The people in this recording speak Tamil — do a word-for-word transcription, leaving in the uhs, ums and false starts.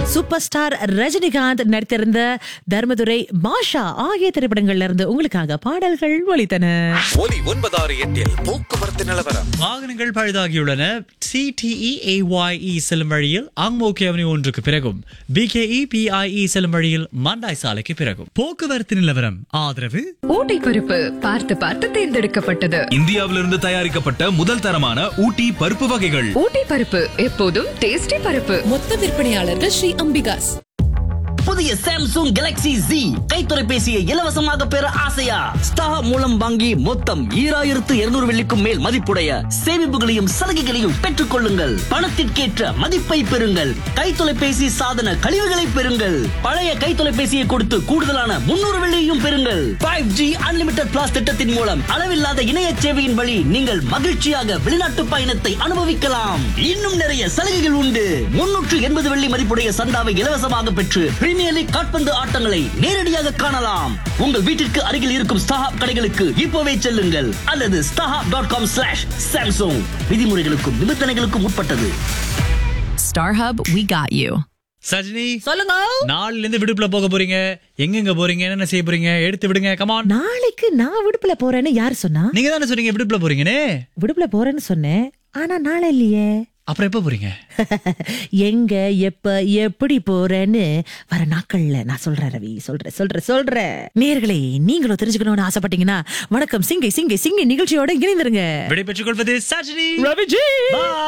சூப்பர் ஸ்டார் ரஜினிகாந்த் நடித்திருந்த தர்மதுரை, பாஷா ஆகிய திரைப்படங்கள்ல இருந்து உங்களுக்காக பாடல்கள் ஒலித்தன. ஒலி ஒன்பதாறு எட்டில் போக்குவரத்து நிலவரம். வாகனங்கள் பழுதாகியுள்ளன. சிடிஇஏஒய்இ செல்லும் வழியில் ஆங்மோகே அவனி ஒன்றுக்கு பிறகும், பிகேஇ பிஐஇ செல்லும் வழியில் மண்டாய் சாலைக்கு பிறகும். போக்குவரத்து நிலவரம் ஆதரவு ஊட்டி பருப்பு பார்த்து பார்த்து தேர்ந்தெடுக்கப்பட்டது. இந்தியாவிலிருந்து தயாரிக்கப்பட்ட முதல் தரமான ஊட்டி பருப்பு வகைகள். ஊட்டி பருப்பு எப்போதும் டேஸ்டி பருப்பு. மொத்த விற்பனையாளர்கள் ஸ்ரீ அம்பிகாஸ். புதிய சாம்சங் கேலக்ஸி Z கைத்தொலைபேசியை இலவசமாக பெற ஆசையா? ஸ்டார் மூலம் வாங்கி மொத்தம் ஈராயிரத்து இருநூறு வெள்ளிக்கும் மேல் மதிப்புடைய சேமிப்புகளையும் சலுகைகளையும் பெற்றுக் கொள்ளுங்கள். பணத்திற்கேற்ற மதிப்பை பெறுங்கள். கைத்தொலைபேசி சாதன கழிவுகளை பெறுங்கள். பழைய கைத்தொலைபேசியை கொடுத்து கூடுதலான முன்னூறு வெள்ளியையும் பெறுங்கள். ஃபைவ் ஜி அன்லிமிடெட் பிளாஸ் திட்டத்தின் மூலம் அளவில்லாத இணைய சேவையின் வழி நீங்கள் மகிழ்ச்சியாக வெளிநாட்டு பயணத்தை அனுபவிக்கலாம். இன்னும் நிறைய சலுகைகள் உண்டு. முன்னூற்று எண்பது வெள்ளி மதிப்புடைய சந்தாவை இலவசமாக பெற்று பிரீமியர் லீக் கால்பந்து ஆட்டங்களை நேரடியாக காணலாம். உங்கள் வீட்டிற்கு அருகில் இருக்கும் ஸ்டாஹாப் கடைகளுக்கு இப்போவே செல்லுங்கள் அல்லது StarHub dot com slash Samsung. விதிமுறைகளுக்கும் நிபந்தனைகளுக்கும் உட்பட்டது. ஸ்டார்ஹப், we got you. சஜினி, சொல்லுங்க. நாளில இருந்து விடுப்புல போக போறீங்க. எங்கெங்க போறீங்க, என்ன செய்ய போறீங்க? எடுத்து விடுங்க. கமான். நாளைக்கு நான் விடுப்புல போறேன்னு யாரு சொன்னா? நீங்க தானே சொன்னீங்க விடுப்புல போறீங்கன்னு. விடுப்புல போறேன்னு சொன்னேன், ஆனா நாளை இல்லையே. அப்புறம் எப்ப போறீங்க? எங்க, எப்ப, எப்படி போறேன்னு வர நாட்கள்ல நான் சொல்றேன் ரவி. சொல்றேன் சொல்றேன் சொல்றேன் நேயர்களே, நீங்களும் தெரிஞ்சுக்கணும்னு ஆசைப்பட்டீங்கன்னா வணக்கம் சிங்கை சிங்கை சிங்கை நிகழ்ச்சியோட இணைந்திருங்க. விடை பெற்றுக் கொள்வது சஜினி, ரவிஜி.